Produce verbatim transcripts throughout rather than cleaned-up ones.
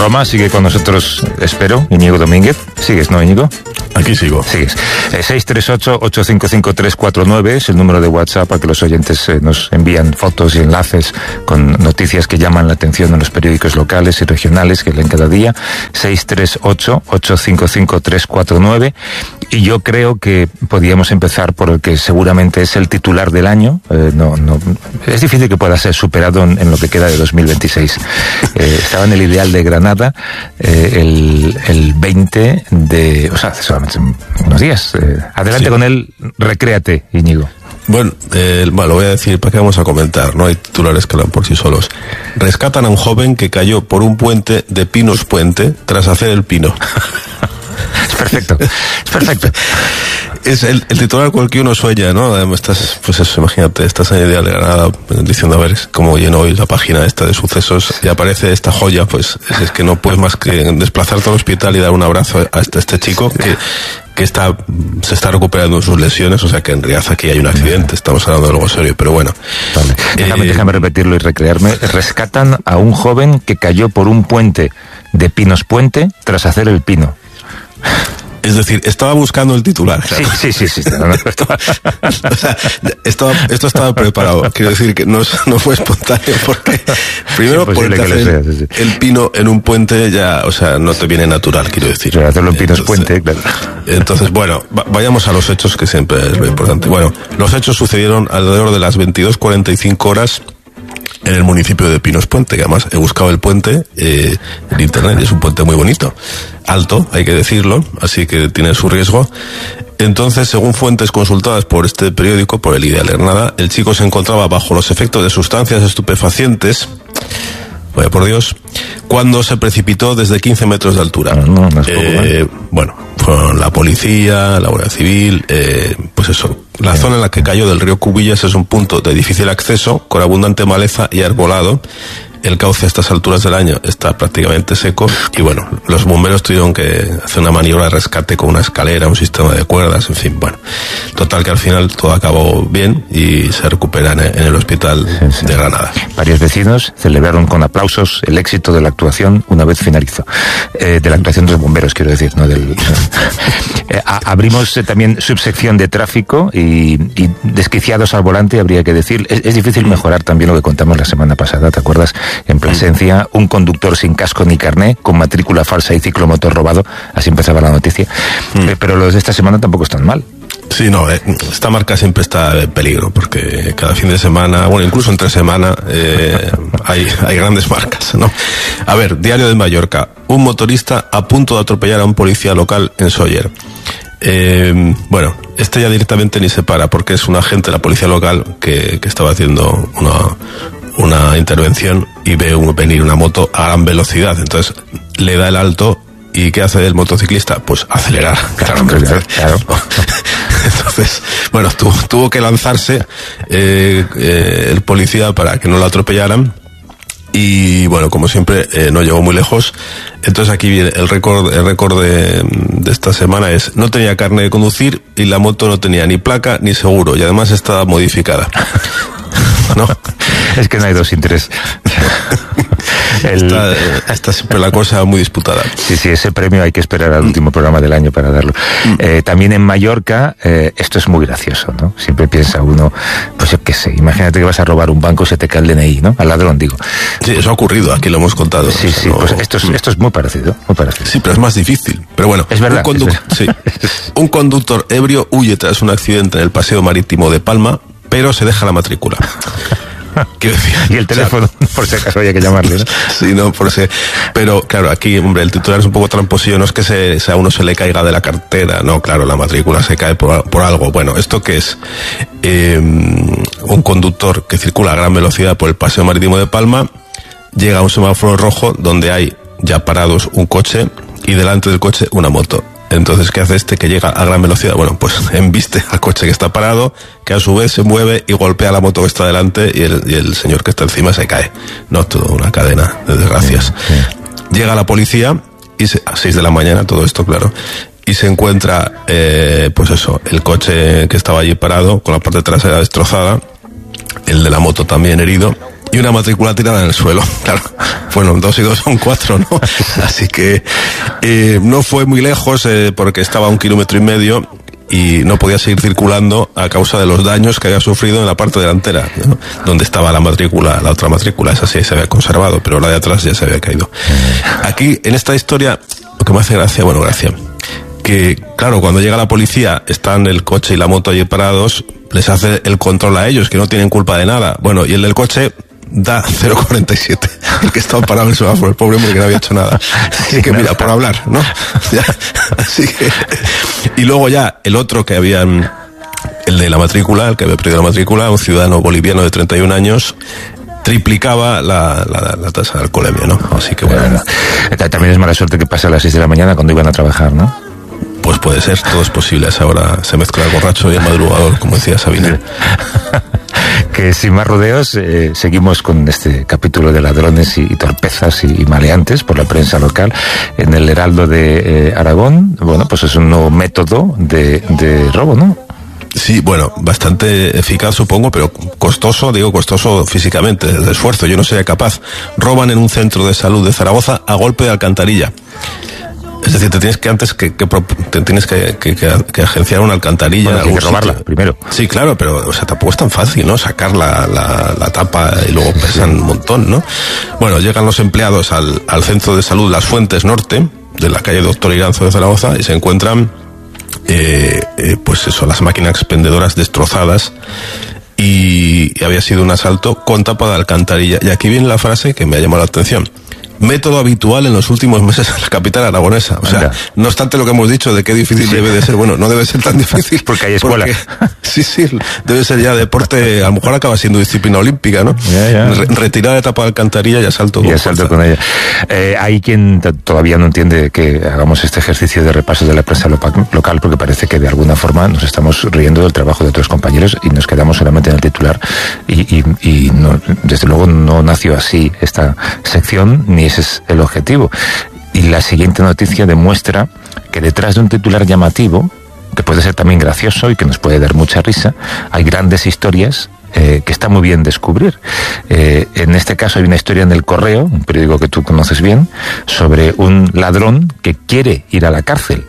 Roma sigue con nosotros, espero, Íñigo Domínguez. ¿Sigues, no, Íñigo? Aquí sigo. Sigues. Eh, seis tres ocho, ocho cinco cinco, tres cuatro nueve es el número de WhatsApp a que los oyentes eh, nos envían fotos y enlaces con noticias que llaman la atención en los periódicos locales y regionales que leen cada día. seis tres ocho, ocho cinco cinco, tres cuatro nueve. Y yo creo que podíamos empezar por el que seguramente es el titular del año. Eh, no, no, es difícil que pueda ser superado en, en lo que queda de dos mil veintiséis. Eh, estaba en el Ideal de Granada eh, el, el veinte de... O sea, hace solamente unos días. Eh, adelante sí. Con él, recréate, Íñigo. Bueno, eh, bueno, lo voy a decir, ¿para qué vamos a comentar? No hay titulares que hablan por sí solos. Rescatan a un joven que cayó por un puente de Pinos Puente tras hacer el pino. Es perfecto, es perfecto. Es el, el titular con el que uno sueña, ¿no? Estás, pues eso, imagínate, estás en Ideal de Granada diciendo, a ver, cómo lleno hoy la página esta de sucesos y aparece esta joya, pues es, es que no puedes más que desplazarte al hospital y dar un abrazo a este, este chico que, que está, se está recuperando de sus lesiones, o sea que en realidad aquí hay un accidente, estamos hablando de algo serio, pero bueno. Vale. Déjame, eh, déjame repetirlo y recrearme. Rescatan a un joven que cayó por un puente de Pinos Puente tras hacer el pino. Es decir, estaba buscando el titular. Claro. Sí, sí, sí. sí no, no, estaba... o sea, estaba, esto estaba preparado. Quiero decir que no, no fue espontáneo porque, primero, porque hacer sea, sí, sí. el pino en un puente ya, o sea, no te viene natural, quiero decir. Pero hacerlo en Pinos Puente, claro. Entonces, bueno, vayamos a los hechos, que siempre es lo importante. Bueno, los hechos sucedieron alrededor de las veintidós cuarenta y cinco horas en el municipio de Pinos Puente, que además he buscado el puente eh, en internet, es un puente muy bonito, alto, hay que decirlo, así que tiene su riesgo. Entonces, según fuentes consultadas por este periódico, por el Ideal de Granada, el chico se encontraba bajo los efectos de sustancias estupefacientes, vaya por Dios, cuando se precipitó desde quince metros de altura. No, no, no es poco, eh, ¿eh? Bueno, fueron la policía, la Guardia Civil, eh, pues eso. La zona en la que cayó del río Cubillas es un punto de difícil acceso, con abundante maleza y arbolado. El cauce a estas alturas del año está prácticamente seco y bueno, los bomberos tuvieron que hacer una maniobra de rescate con una escalera, un sistema de cuerdas, en fin, bueno. Total que al final todo acabó bien y se recuperan en el hospital sí, sí. de Granada. Varios vecinos celebraron con aplausos el éxito de la actuación una vez finalizó. Eh, de la actuación de los bomberos, quiero decir, no del... eh, abrimos eh, también subsección de tráfico y, y desquiciados al volante, habría que decir. Es, es difícil mejorar también lo que contamos la semana pasada, ¿te acuerdas? En Plasencia, un conductor sin casco ni carné, con matrícula falsa y ciclomotor robado, así empezaba la noticia. Mm. Eh, pero los de esta semana tampoco están mal. Sí, no, eh, esta marca siempre está en peligro, porque cada fin de semana, bueno, incluso entre semana, eh, hay, hay grandes marcas, ¿no? A ver, Diario de Mallorca, un motorista a punto de atropellar a un policía local en Sóller. Eh, bueno, este ya directamente ni se para, porque es un agente de la policía local que, que estaba haciendo una... una intervención y ve un, venir una moto a gran velocidad, entonces le da el alto y ¿qué hace el motociclista? Pues acelerar, claro, claro, claro. Entonces, bueno, tuvo, tuvo que lanzarse eh, eh, el policía para que no lo atropellaran y bueno, como siempre eh, no llegó muy lejos. Entonces aquí viene el récord, el récord de, de esta semana es: no tenía carne de conducir y la moto no tenía ni placa ni seguro y además estaba modificada. ¿No? Es que no hay dos sin tres. El... Está, está siempre la cosa muy disputada. Sí, sí, ese premio hay que esperar al último programa del año para darlo. Mm. Eh, también en Mallorca, eh, esto es muy gracioso, ¿no? Siempre piensa uno, pues yo qué sé, imagínate que vas a robar un banco y se te cae el D N I, ¿no? Al ladrón, digo. Sí, eso ha ocurrido, aquí lo hemos contado. Sí, o sea, sí, no... pues esto es, esto es muy parecido, muy parecido. Sí, pero es más difícil. Pero bueno, es verdad. Un, conduc- es verdad. Sí. Un conductor ebrio huye tras un accidente en el paseo marítimo de Palma, pero se deja la matrícula. Y el teléfono, o sea, por si acaso había que llamarle, ¿no? Sí, no, por si... Pero, claro, aquí, hombre, el titular es un poco tramposillo, no es que se, se a uno se le caiga de la cartera, no, claro, la matrícula se cae por, por algo. Bueno, ¿esto qué es? Eh, un conductor que circula a gran velocidad por el paseo marítimo de Palma, llega a un semáforo rojo donde hay ya parados un coche y delante del coche una moto. Entonces, ¿qué hace este que llega a gran velocidad? Bueno, pues embiste al coche que está parado, que a su vez se mueve y golpea la moto que está delante y el, y el señor que está encima se cae. No, toda una cadena de desgracias. Sí, sí. Llega la policía y se, a seis de la mañana, todo esto, claro, y se encuentra, eh, pues eso, el coche que estaba allí parado, con la parte trasera destrozada, el de la moto también herido, y una matrícula tirada en el suelo, claro, bueno, dos y dos son cuatro, ¿no? Así que eh, no fue muy lejos eh, porque estaba a un kilómetro y medio y no podía seguir circulando a causa de los daños que había sufrido en la parte delantera, ¿no? Donde estaba la matrícula, la otra matrícula, esa sí se había conservado, pero la de atrás ya se había caído. Aquí, en esta historia, lo que me hace gracia, bueno, gracia, que, claro, cuando llega la policía, están el coche y la moto allí parados, les hace el control a ellos, que no tienen culpa de nada. Bueno, y el del coche da cero coma cuarenta y siete, el que estaba parado en el semáforo, el pobre hombre que no había hecho nada. Así que mira, por hablar, ¿no? Ya, así que, y luego ya, el otro que había, el de la matrícula, el que había perdido la matrícula, un ciudadano boliviano de treinta y un años, triplicaba la, la, la tasa de alcoholemia, ¿no? Así que bueno. También es mala suerte que pase a las seis de la mañana cuando iban a trabajar, ¿no? Pues puede ser, todo es posible. A esa hora se mezcla el borracho y el madrugador, como decía Sabina. Que sin más rodeos, eh, seguimos con este capítulo de ladrones y, y torpezas y, y maleantes por la prensa local en el Heraldo de eh, Aragón. Bueno, pues es un nuevo método de, de robo, ¿no? Sí, bueno, bastante eficaz supongo, pero costoso, digo costoso físicamente, de esfuerzo, yo no sería capaz. Roban en un centro de salud de Zaragoza a golpe de alcantarilla. Es decir, te tienes que antes que, que te tienes que, que, que, que agenciar una alcantarilla. Bueno, hay que robarla sitio. Primero. Sí, claro, pero o sea, tampoco es tan fácil, ¿no? Sacar la, la, la tapa y luego pesan un montón, ¿no? Bueno, llegan los empleados al, al centro de salud Las Fuentes Norte, de la calle Doctor Iranzo de Zaragoza, y se encuentran, eh, eh, pues eso, las máquinas expendedoras destrozadas. Y, y había sido un asalto con tapa de alcantarilla. Y aquí viene la frase que me ha llamado la atención. Método habitual en los últimos meses en la capital aragonesa. O sea, Anda. No obstante lo que hemos dicho de qué difícil sí. debe de ser, bueno, no debe ser tan difícil. Porque hay escuela. Porque, sí, sí, debe ser ya deporte, a lo mejor acaba siendo disciplina olímpica, ¿no? Ya, ya. Re retirada de tapa de alcantarilla y asalto con, y asalto con ella. Eh, hay quien todavía no entiende que hagamos este ejercicio de repaso de la prensa local porque parece que de alguna forma nos estamos riendo del trabajo de otros compañeros y nos quedamos solamente en el titular y, y, y no, desde luego no nació así esta sección ni ese es el objetivo. Y la siguiente noticia demuestra que detrás de un titular llamativo, que puede ser también gracioso y que nos puede dar mucha risa, hay grandes historias eh, que está muy bien descubrir. Eh, en este caso hay una historia en El Correo, un periódico que tú conoces bien, sobre un ladrón que quiere ir a la cárcel.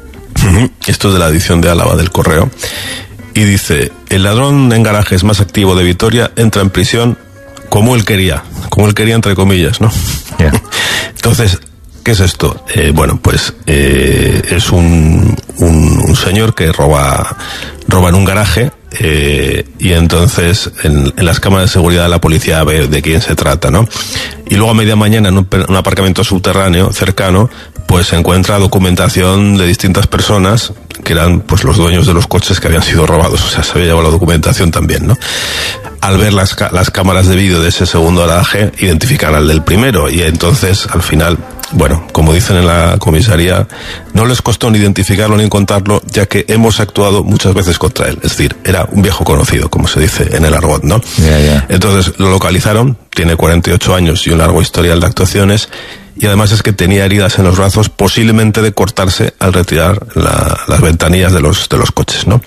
Esto es de la edición de Álava del Correo. Y dice, el ladrón en garajes más activo de Vitoria entra en prisión como él quería, como él quería entre comillas, ¿no? Yeah. Entonces, ¿qué es esto? Eh, bueno, pues eh, es un, un, un señor que roba, roba en un garaje eh, y entonces en, en las cámaras de seguridad la policía ve de quién se trata, ¿no? Y luego a media mañana en un, un aparcamiento subterráneo cercano, pues se encuentra documentación de distintas personas que eran pues los dueños de los coches que habían sido robados, o sea, se había llevado la documentación también, ¿no? Al ver las, las cámaras de vídeo de ese segundo garaje, identifican al del primero y entonces al final, bueno, como dicen en la comisaría, no les costó ni identificarlo ni encontrarlo, ya que hemos actuado muchas veces contra él. Es decir, era un viejo conocido, como se dice en el argot, ¿no? Yeah, yeah. Entonces lo localizaron, tiene cuarenta y ocho años y un largo historial de actuaciones, y además es que tenía heridas en los brazos, posiblemente de cortarse al retirar la, las ventanillas de los, de los coches, ¿no?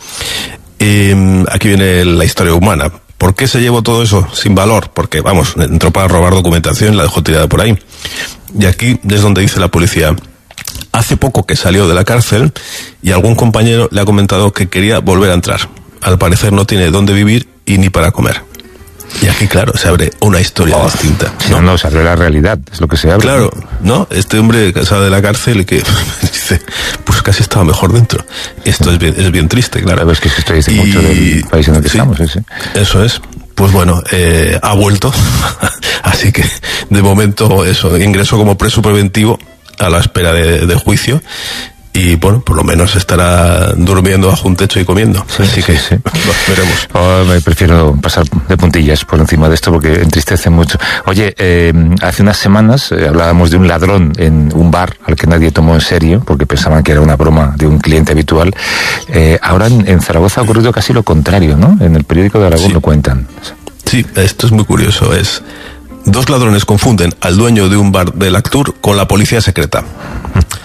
Y aquí viene la historia humana. ¿Por qué se llevó todo eso sin valor? Porque, vamos, entró para robar documentación y la dejó tirada por ahí. Y aquí es donde dice la policía, hace poco que salió de la cárcel y algún compañero le ha comentado que quería volver a entrar. Al parecer no tiene dónde vivir y ni para comer. Y aquí, claro, se abre una historia oh, distinta. ¿no? no, no, se abre la realidad, es lo que se abre. Claro, ¿no? Este hombre que sale de la cárcel y que dice, pues casi estaba mejor dentro. Esto es bien, es bien triste, claro. Es que esto dice y, mucho del país en el que sí, estamos. ¿sí? Eso es. Pues bueno, eh, ha vuelto. Así que, de momento, eso, ingresó como preso preventivo a la espera de, de juicio. Y bueno, por lo menos estará durmiendo bajo un techo y comiendo. Sí, Así sí, que sí. Lo veremos. Oh, me prefiero pasar de puntillas por encima de esto porque entristece mucho. Oye, eh, hace unas semanas eh, hablábamos de un ladrón en un bar al que nadie tomó en serio porque pensaban que era una broma de un cliente habitual. Eh, ahora en, en Zaragoza ha ocurrido casi lo contrario, ¿no? En el periódico de Aragón sí. Lo cuentan. Sí, esto es muy curioso. Es dos ladrones confunden al dueño de un bar del Actur con la policía secreta.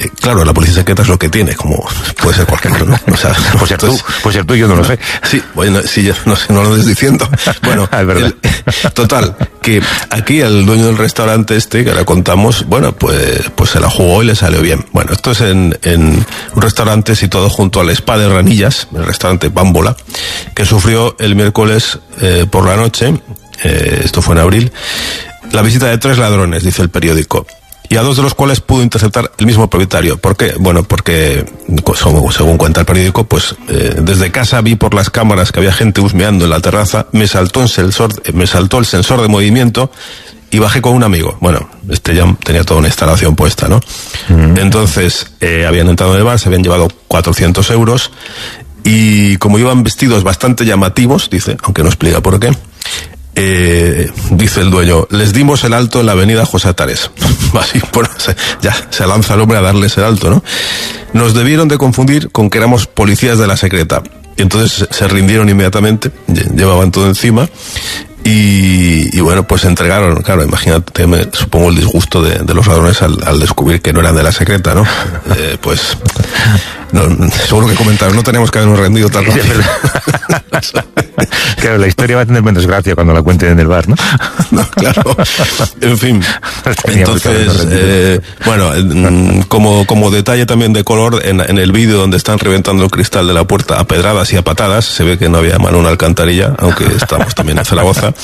Eh, claro, la policía secreta es lo que tiene, como puede ser cualquier, ¿no? O sea, pues ser tú, pues ser tú, yo no lo sé. Sí, bueno, sí, yo no sé, no lo estoy diciendo. Bueno, es verdad. El, total, que aquí el dueño del restaurante este, que ahora contamos, bueno, pues, pues se la jugó y le salió bien. Bueno, esto es en, en un restaurante situado junto al Spa de Ranillas, el restaurante Bámbola, que sufrió el miércoles eh, por la noche, eh, esto fue en abril, la visita de tres ladrones, dice el periódico, y a dos de los cuales pudo interceptar el mismo propietario. ¿Por qué? Bueno, porque, según cuenta el periódico, pues eh, desde casa vi por las cámaras que había gente husmeando en la terraza, me saltó el sensor, me saltó el sensor de movimiento y bajé con un amigo. Bueno, este ya tenía toda una instalación puesta, ¿no? Mm. Entonces, eh, habían entrado en el bar, se habían llevado cuatrocientos euros y como iban vestidos bastante llamativos, dice, aunque no explica por qué, Eh, dice el dueño, les dimos el alto en la avenida José Atares. Así, bueno, se, ya se lanza el hombre a darles el alto, ¿no? Nos debieron de confundir con que éramos policías de la secreta. Y entonces se rindieron inmediatamente, llevaban todo encima. Y, y bueno, pues se entregaron, claro, imagínate, me, supongo el disgusto de, de los ladrones al, al descubrir que no eran de la secreta, ¿no? Eh, pues, no, seguro que comentaron, no teníamos que habernos rendido tan rápido. Claro, la historia va a tener menos gracia cuando la cuenten en el bar, ¿no? No, claro. En fin. Entonces, eh, bueno, como, como detalle también de color, en, en el vídeo donde están reventando el cristal de la puerta a pedradas y a patadas, se ve que no había mano en una alcantarilla, aunque estamos también en Zaragoza,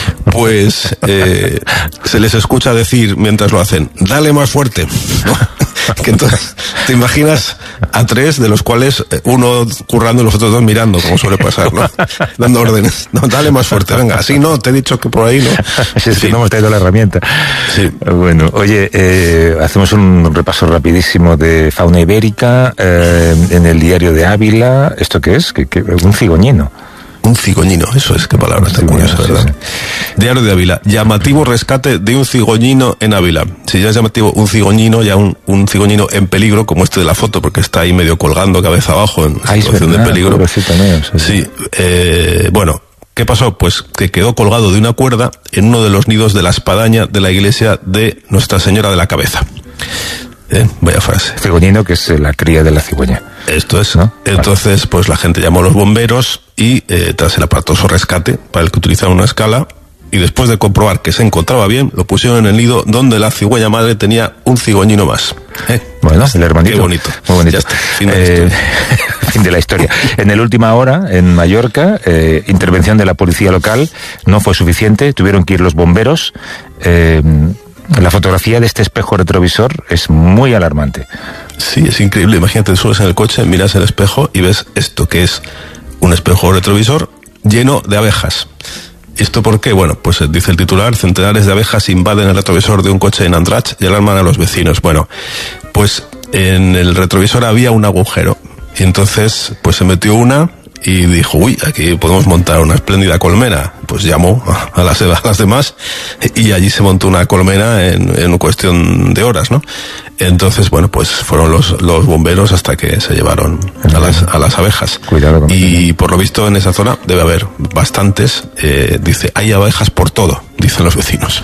pues eh, se les escucha decir mientras lo hacen, dale más fuerte, ¿no? Que entonces te imaginas a tres, de los cuales uno currando y los otros dos mirando, como suele pasar, ¿no? Dando órdenes. No, dale más fuerte, venga, así no, te he dicho que por ahí no. Si es que sí. No hemos traído la herramienta. Sí. Bueno, oye, eh, hacemos un repaso rapidísimo de fauna ibérica eh, en el diario de Ávila. ¿Esto qué es? ¿Qué, qué, un cigoñino? Un cigoñino, eso es, qué palabra tan curiosa, ¿verdad? Sí, sí. Diario de Ávila, llamativo rescate de un cigoñino en Ávila. Si ya es llamativo un cigoñino, ya un, un cigoñino en peligro, como este de la foto, porque está ahí medio colgando cabeza abajo en Ay, situación verdad, de peligro. Mío, sí, sí eh, bueno, ¿qué pasó? Pues que quedó colgado de una cuerda en uno de los nidos de la espadaña de la iglesia de Nuestra Señora de la Cabeza. Eh, vaya frase. Cigoñino, que es la cría de la cigüeña. Esto es, ¿no? Entonces, pues la gente llamó a los bomberos y eh, tras el aparatoso rescate, para el que utilizaron una escala, y después de comprobar que se encontraba bien, lo pusieron en el nido donde la cigüeña madre tenía un cigoñino más. ¿Eh? Bueno, el hermanito. Qué bonito. Muy bonito. Ya está, fin de, eh, la fin de la historia. En el última hora, en Mallorca, eh, intervención de la policía local no fue suficiente, tuvieron que ir los bomberos. Eh, la fotografía de este espejo retrovisor es muy alarmante. Sí, es increíble. Imagínate, subes en el coche, miras el espejo y ves esto que es un espejo retrovisor lleno de abejas. ¿Esto por qué? Bueno, pues dice el titular, centenares de abejas invaden el retrovisor de un coche en Andratx y alarman a los vecinos. Bueno, pues en el retrovisor había un agujero y entonces pues se metió una y dijo, uy, aquí podemos montar una espléndida colmena. Pues llamó a las, a las demás y allí se montó una colmena en, en cuestión de horas, ¿no? Entonces, bueno, pues fueron los, los bomberos hasta que se llevaron a las, a las abejas. Cuidado con y eso. Por lo visto en esa zona debe haber bastantes, eh, dice, hay abejas por todo, dicen los vecinos.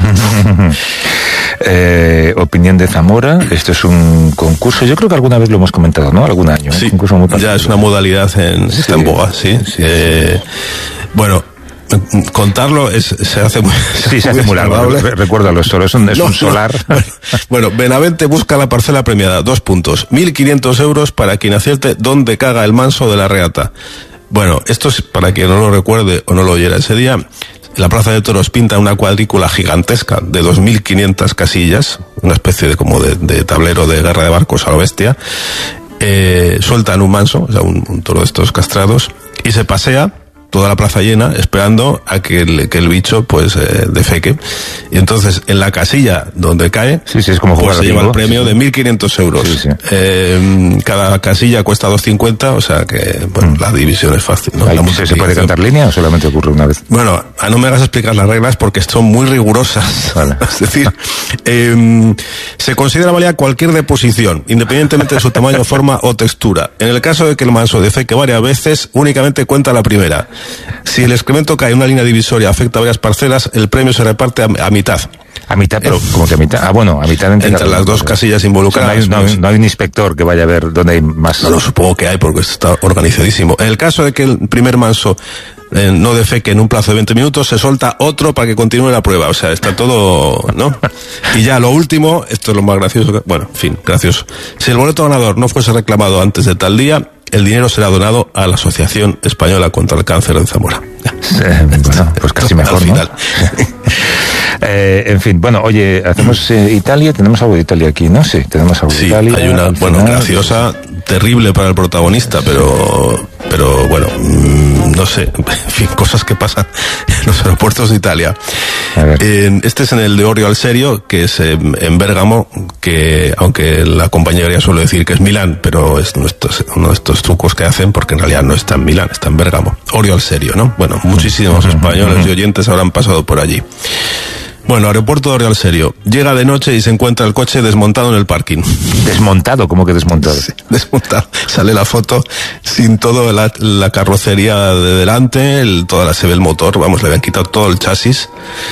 eh, opinión de Zamora, esto es un concurso, yo creo que alguna vez lo hemos comentado, ¿no? Algún año. Sí, un concurso muy ya es una modalidad en, sí, está en boga, sí. sí, eh, sí. Bueno, contarlo es, se hace muy, sí, se hace muy largo. Recuérdalo, solo es un, es no, un solar. No. Bueno, Benavente busca la parcela premiada. Dos puntos. mil quinientos euros para quien acierte dónde caga el manso de la Reata. Bueno, esto es para quien no lo recuerde o no lo oyera ese día. La Plaza de Toros pinta una cuadrícula gigantesca de dos mil quinientas casillas, una especie de como de, de tablero de guerra de barcos a lo bestia. Eh, sueltan un manso, o sea, un, un toro de estos castrados, y se pasea toda la plaza llena esperando a que el, que el bicho pues eh, defeque. Y entonces en la casilla donde cae sí, sí, es como pues jugar se lleva bingo. el premio sí, de mil quinientos euros. Sí, sí. Eh, cada casilla cuesta dos cincuenta, o sea que bueno, mm. la división es fácil, ¿no? Ahí, ¿se, ¿Se puede cantar línea o solamente ocurre una vez? Bueno, no me hagas explicar las reglas porque son muy rigurosas. Vale. Es decir, eh, se considera válida cualquier deposición, independientemente de su tamaño, forma o textura. En el caso de que el manso defeque varias veces, únicamente cuenta la primera. Si el excremento cae en una línea divisoria, afecta a varias parcelas, el premio se reparte a, a mitad. A mitad, pero como que a mitad. Ah, bueno, a mitad entre, entre las dos casillas involucradas. O sea, no, hay, no, hay, no hay un inspector que vaya a ver dónde hay más. No, no, supongo que hay porque está organizadísimo. En el caso de que el primer manso eh, no defeque en un plazo de veinte minutos, se suelta otro para que continúe la prueba. O sea, está todo, ¿no? Y ya lo último, esto es lo más gracioso. Bueno, en fin, gracioso. Si el boleto ganador no fuese reclamado antes de tal día, el dinero será donado a la Asociación Española contra el Cáncer de Zamora. Eh, bueno, pues casi mejor, ¿no? eh, en fin, bueno, oye, hacemos eh, Italia, tenemos algo de Italia aquí, ¿no? Sí, tenemos algo de sí, Italia. hay una, bueno, final, graciosa, terrible para el protagonista, pero, pero bueno, mmm, no sé, en fin, cosas que pasan en los aeropuertos de Italia. Eh, este es en el de Orio al Serio, que es eh, en Bérgamo, que aunque la compañía aérea suele decir que es Milán, pero es uno de estos, uno de estos trucos que hacen, porque en realidad no está en Milán, está en Bérgamo. Orio al Serio, ¿no? Bueno, muchísimos españoles y oyentes habrán pasado por allí. Bueno, aeropuerto de Orio al Serio. Llega de noche y se encuentra el coche desmontado en el parking. ¿Desmontado? ¿Cómo que desmontado? Sí, desmontado. Sale la foto sin todo la, la carrocería de delante, el, toda la, se ve el motor, vamos, le habían quitado todo el chasis.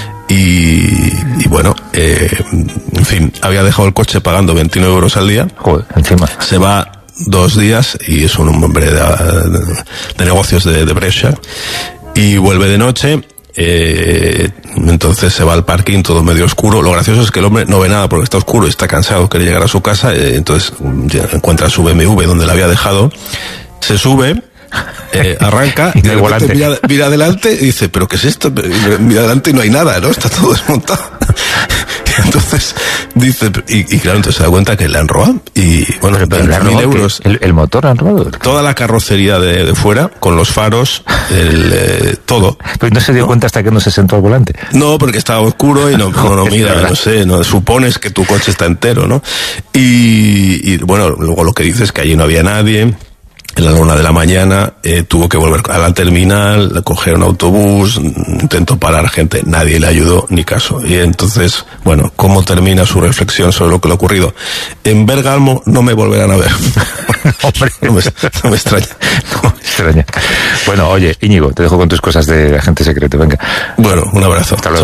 Y, y bueno, eh, en fin, había dejado el coche pagando veintinueve euros al día. Joder, encima. Se va dos días y es un hombre de, de, de negocios de, de Brescia y vuelve de noche. Eh, entonces se va al parking todo medio oscuro. Lo gracioso es que el hombre no ve nada porque está oscuro y está cansado, quiere llegar a su casa. Eh, entonces encuentra su B M W donde la había dejado, se sube, eh, arranca y, y de repente mira, mira adelante y dice, ¿pero qué es esto? Mira adelante y no hay nada, ¿no? Está todo desmontado. Entonces dice, y, y claro, entonces se da cuenta que le han robado y bueno, veinte mil euros. El, el motor han robado. Toda la carrocería de, de fuera, con los faros, el, eh, todo. Pero no se dio ¿no? cuenta hasta que no se sentó al volante. No, porque estaba oscuro y no, no, no mira, no sé, no supones que tu coche está entero, ¿no? Y, y bueno, luego lo que dice es que allí no había nadie. En la una de la mañana eh, tuvo que volver a la terminal, coger un autobús, intentó parar gente, nadie le ayudó ni caso. Y entonces, bueno, ¿cómo termina su reflexión sobre lo que le ha ocurrido? En Bérgamo no me volverán a ver. Hombre, no, me, no me extraña. No me extraña. Bueno, oye, Íñigo, te dejo con tus cosas de agente secreto, venga. Bueno, un abrazo. Hasta luego.